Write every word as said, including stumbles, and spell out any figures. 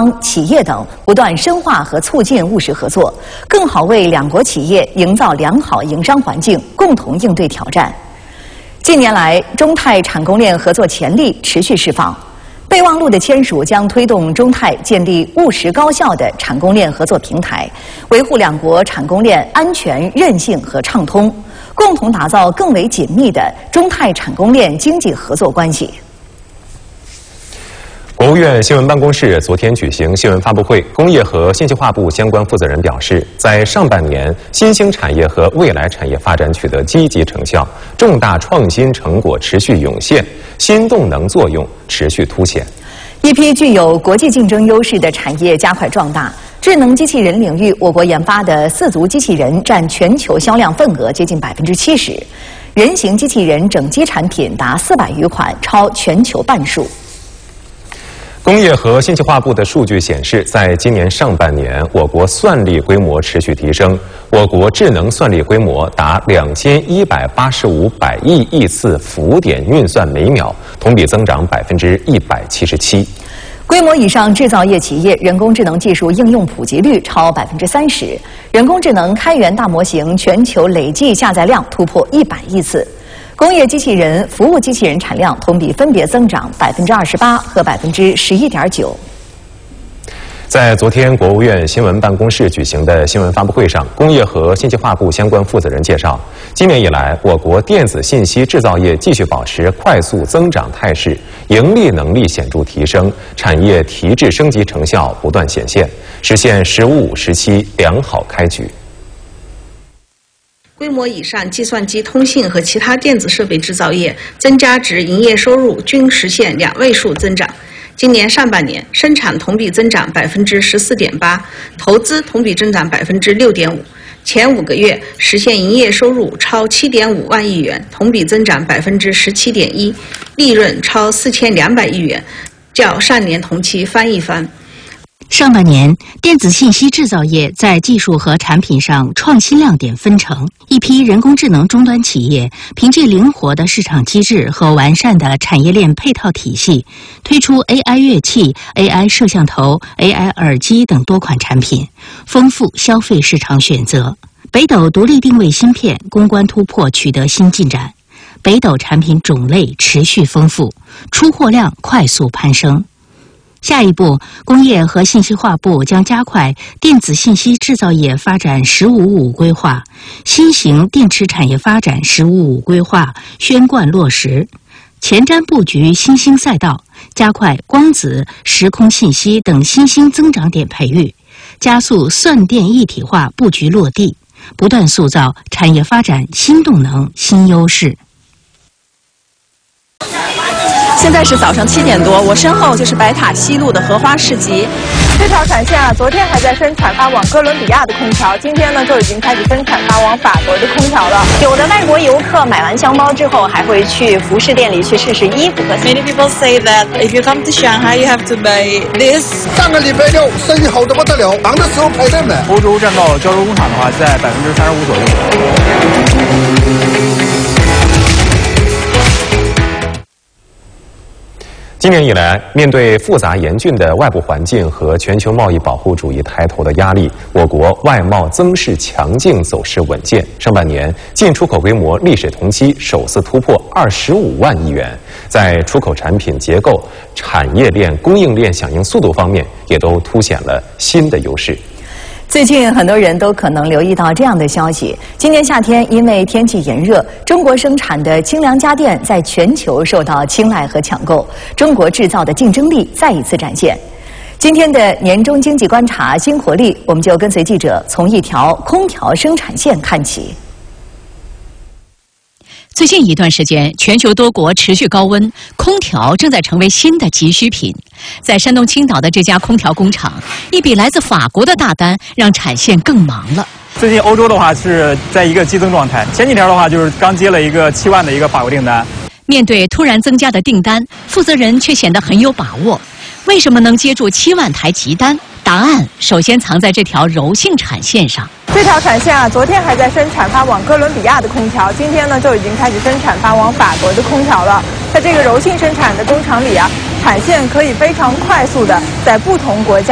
方、企业等不断深化和促进务实合作，更好为两国企业营造良好营商环境，共同应对挑战。近年来，中泰产供链合作潜力持续释放。备忘录的签署将推动中泰建立务实高效的产供链合作平台，维护两国产供链安全、韧性和畅通，共同打造更为紧密的中泰产供链经济合作关系。 国务院新闻办公室昨天举行新闻发布会，工业和信息化部相关负责人表示，在上半年，新兴产业和未来产业发展取得积极成效，重大创新成果持续涌现，新动能作用持续凸显。 一批具有国际竞争优势的产业加快壮大。智能机器人领域，我国研发的四足机器人占全球销量份额接近百分之七十，人形机器人整机产品达四百余款，超全球半数。 工业和信息化部的数据显示，在今年上半年，我国算力规模持续提升，我国智能算力规模达两千一百八十五百亿亿次浮点运算每秒，同比增长百分之一百七十七。 规模以上制造业企业人工智能技术应用普及率超百分之三十，人工智能开源大模型全球累计下载量突破一百亿次。工业机器人、服务机器人产量同比分别增长百分之二十八和百分之十一点九。 在昨天国务院新闻办公室举行的新闻发布会上，工业和信息化部相关负责人介绍，今年以来，我国电子信息制造业继续保持快速增长态势，盈利能力显著提升，产业提质升级成效不断显现，实现“十五五”时期良好开局。 规模以上计算机、通信和其他电子设备制造业增加值营业收入均实现两位数增长。今年上半年，生产同比增长百分之十四点八，投资同比增长百分之六点五。前五个月实现营业收入超七点五万亿元，同比增长百分之十七点一，利润超四千两百亿元，较上年同期翻一番。 上半年，电子信息制造业在技术和产品上创新亮点纷呈，一批人工智能终端企业凭借灵活的市场机制和完善的产业链配套体系，推出 A I 乐器、A I 摄像头、A I 耳机等多款产品，丰富消费市场选择。北斗独立定位芯片攻关突破取得新进展，北斗产品种类持续丰富，出货量快速攀升。下一步，工业和信息化部将加快电子信息制造业发展“十五五”规划，新型电池产业发展“十五五”规划宣贯落实，前瞻布局新兴赛道，加快光子、时空信息等新兴增长点培育，加速算电一体化布局落地，不断塑造产业发展新动能、新优势。 现在是早上七点多，我身后就是白塔西路的荷花市集。 这条产线啊，昨天还在生产发往哥伦比亚的空调，今天呢就已经开始生产发往法国的空调了。 有的外国游客买完箱包之后，还会去服饰店里去试试衣服和。 Many people say that if you come to Shanghai, you have to buy this. 上个礼拜六生意好得不得了，忙的时候排队买。 欧洲占到胶州工厂的话，在百分之三十五左右。 今年以来，面对复杂严峻的外部环境和全球贸易保护主义抬头的压力，我国外贸增势强劲，走势稳健。上半年进出口规模历史同期首次突破二十五万亿元，在出口产品结构、产业链、供应链响应速度方面，也都凸显了新的优势。 最近很多人都可能留意到这样的消息：今年夏天因为天气炎热，中国生产的清凉家电在全球受到青睐和抢购，中国制造的竞争力再一次展现。今天的年终经济观察新活力，我们就跟随记者从一条空调生产线看起。 最近一段时间，全球多国持续高温，空调正在成为新的急需品。在山东青岛的这家空调工厂，一笔来自法国的大单让产线更忙了。 最近欧洲的话是在一个激增状态，前几天的话就是刚接了一个七万的一个法国订单。 面对突然增加的订单，负责人却显得很有把握。为什么能接住七万台急单？答案首先藏在这条柔性产线上。 这条产线啊，昨天还在生产发往哥伦比亚的空调，今天呢就已经开始生产发往法国的空调了。在这个柔性生产的工厂里啊，产线可以非常快速的在不同国家